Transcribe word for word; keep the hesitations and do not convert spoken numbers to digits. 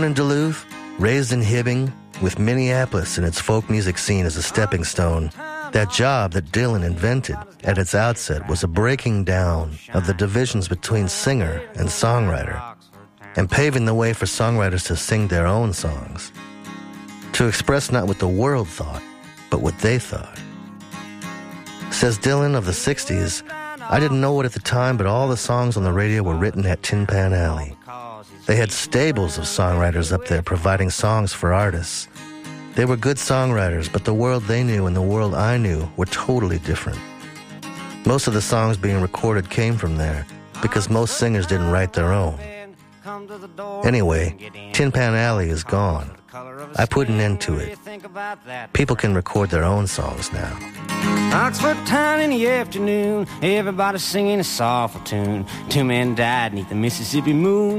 in Duluth, raised in Hibbing, with Minneapolis and its folk music scene as a stepping stone, that job that Dylan invented at its outset was a breaking down of the divisions between singer and songwriter, and paving the way for songwriters to sing their own songs, to express not what the world thought, but what they thought. Says Dylan of the sixties, I didn't know it at the time, but all the songs on the radio were written at Tin Pan Alley. They had stables of songwriters up there providing songs for artists. They were good songwriters, but the world they knew and the world I knew were totally different. Most of the songs being recorded came from there, because most singers didn't write their own. Anyway, Tin Pan Alley is gone. I put an end to it. People can record their own songs now. Oxford town in the afternoon, everybody singing a soulful tune. Two men died 'neath the Mississippi moon.